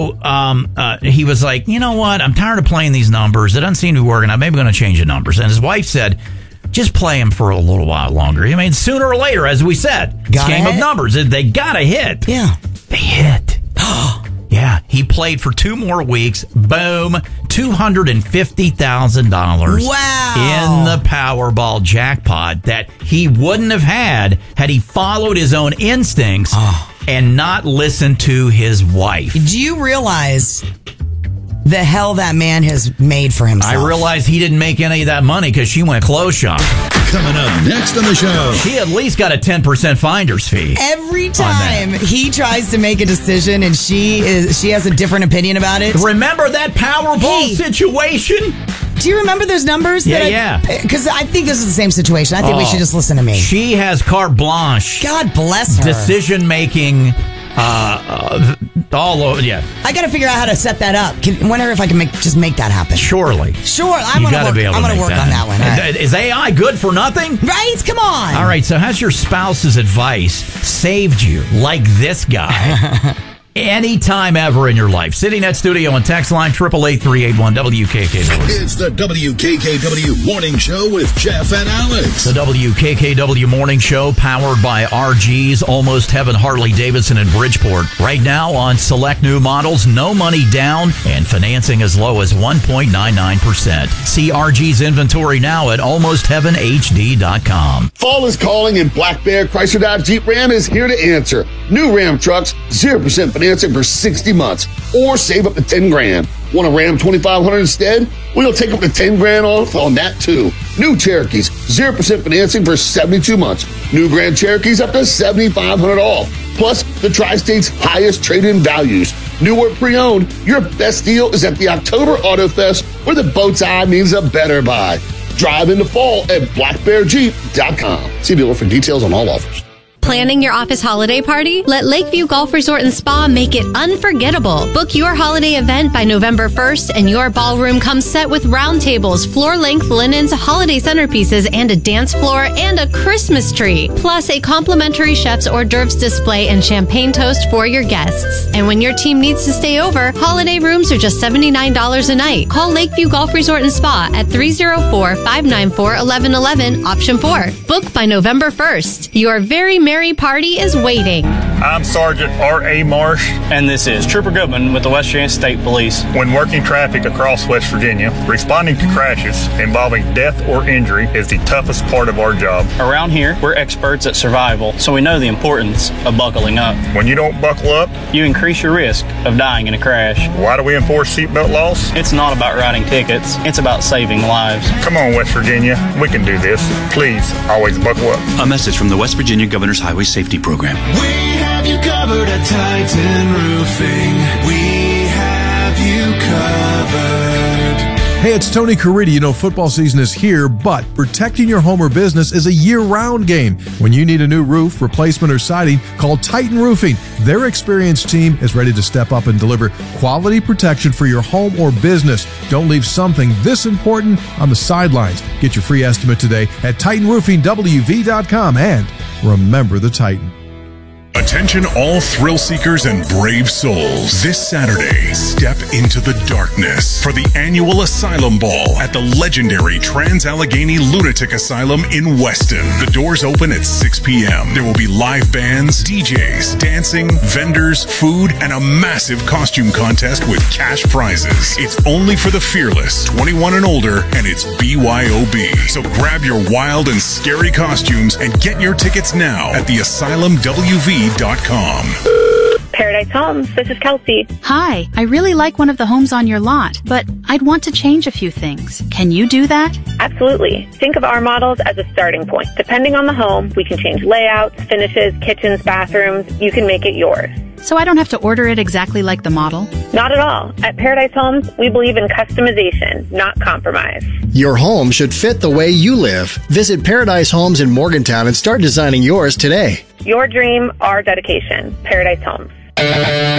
So he was like, you know what? I'm tired of playing these numbers. It doesn't seem to be working. I'm maybe going to change the numbers. And his wife said, just play them for a little while longer. I mean, sooner or later, as we said, it's a game of numbers. They got to hit. Yeah. They hit. Yeah. He played for 2 more weeks. Boom. $250,000. Wow. In the Powerball jackpot that he wouldn't have had he followed his own instincts and not listened to his wife. Do you realize the hell that man has made for himself? I realize he didn't make any of that money because she went clothes shopping. Coming up next on the show, she at least got a 10% finder's fee. Every time he tries to make a decision and she has a different opinion about it. Remember that Powerball situation? Do you remember those numbers? Yeah. Because I think this is the same situation. I think we should just listen to me. She has carte blanche. God bless her. Decision making. All over, yeah. I got to figure out how to set that up. Wonder if I can make that happen. Surely. Sure, I'm going to work on that one. Right. Is AI good for nothing? Right? Come on. All right, so has your spouse's advice saved you like this guy? Anytime ever in your life. Sitting at studio and text line 888-381-WKKW. It's the WKKW Morning Show with Jeff and Alex. The WKKW Morning Show powered by RG's Almost Heaven Harley-Davidson in Bridgeport. Right now on select new models, no money down and financing as low as 1.99%. See RG's inventory now at almostheavenhd.com. Fall is calling and Black Bear Chrysler Dodge Jeep Ram is here to answer. New Ram trucks, 0% financing for 60 months or save up to 10 grand. Want a Ram 2500 instead? We'll take up to 10 grand off on that too. New Cherokees, 0% financing for 72 months. New Grand Cherokees up to 7,500 off. Plus the Tri-State's highest trade-in values. New or pre-owned, your best deal is at the October Auto Fest where the bow tie means a better buy. Drive into fall at blackbearjeep.com. See dealer for details on all offers. Planning your office holiday party? Let Lakeview Golf Resort and Spa make it unforgettable. Book your holiday event by November 1st and your ballroom comes set with round tables, floor-length linens, holiday centerpieces, and a dance floor and a Christmas tree. Plus a complimentary chef's hors d'oeuvres display and champagne toast for your guests. And when your team needs to stay over, holiday rooms are just $79 a night. Call Lakeview Golf Resort and Spa at 304-594-1111, option 4. Book by November 1st. Your very merry party is waiting. I'm Sergeant R.A. Marsh. And this is Trooper Goodman with the West Virginia State Police. When working traffic across West Virginia, responding to crashes involving death or injury is the toughest part of our job. Around here, we're experts at survival, so we know the importance of buckling up. When you don't buckle up, you increase your risk of dying in a crash. Why do we enforce seatbelt laws? It's not about writing tickets. It's about saving lives. Come on, West Virginia. We can do this. Please, always buckle up. A message from the West Virginia Governor's Highway Safety Program. We have you covered at Titan Roofing. We have you covered. Hey, it's Tony Caridi. You know, football season is here, but protecting your home or business is a year-round game. When you need a new roof, replacement, or siding, call Titan Roofing. Their experienced team is ready to step up and deliver quality protection for your home or business. Don't leave something this important on the sidelines. Get your free estimate today at TitanRoofingWV.com and remember the Titan. Attention all thrill seekers and brave souls. This Saturday, step into the darkness for the annual Asylum Ball at the legendary Trans-Allegheny Lunatic Asylum in Weston. The doors open at 6 p.m. There will be live bands, DJs, dancing, vendors, food, and a massive costume contest with cash prizes. It's only for the fearless, 21 and older, and it's BYOB. So grab your wild and scary costumes and get your tickets now at theasylumwv.com. Paradise Homes, this is Kelsey. Hi, I really like one of the homes on your lot, but I'd want to change a few things. Can you do that? Absolutely. Think of our models as a starting point. Depending on the home, we can change layouts, finishes, kitchens, bathrooms. You can make it yours. So I don't have to order it exactly like the model? Not at all. At Paradise Homes, we believe in customization, not compromise. Your home should fit the way you live. Visit Paradise Homes in Morgantown and start designing yours today. Your dream, our dedication. Paradise Homes.